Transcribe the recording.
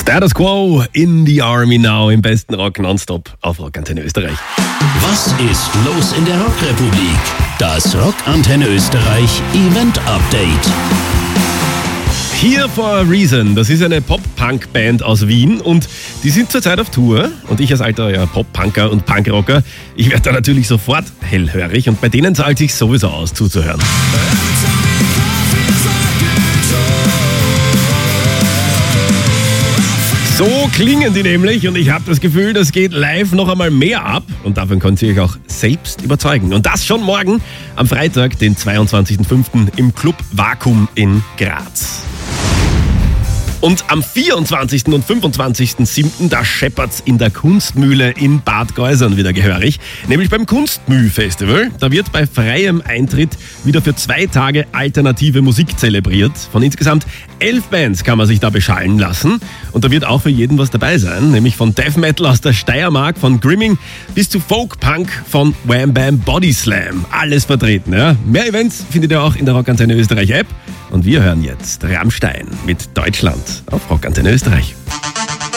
Status Quo in the Army Now im besten Rock nonstop auf Rockantenne Österreich. Was ist los in der Rockrepublik? Das Rockantenne Österreich Event Update. Here for a Reason, das ist eine Pop-Punk-Band aus Wien und die sind zurzeit auf Tour. Und ich als alter Pop-Punker und Punkrocker, ich werde da natürlich sofort hellhörig und bei denen zahlt sich sowieso aus zuzuhören. So klingen die nämlich und ich habe das Gefühl, das geht live noch einmal mehr ab und davon könnt ihr euch auch selbst überzeugen. Und das schon morgen am Freitag, den 22.05. im Club Vakuum in Graz. Und am 24. und 25.07. da scheppert's in der Kunstmühle in Bad Geusern wieder gehörig. Nämlich beim Kunstmüh-Festival. Da wird bei freiem Eintritt wieder für 2 Tage alternative Musik zelebriert. Von insgesamt 11 Bands kann man sich da beschallen lassen. Und da wird auch für jeden was dabei sein. Nämlich von Death Metal aus der Steiermark, von Grimming bis zu Folk-Punk von Wham Bam Body Slam. Alles vertreten. Ja? Mehr Events findet ihr auch in der Rockantenne Österreich App. Und wir hören jetzt Rammstein mit Deutschland auf Rockantenne Österreich.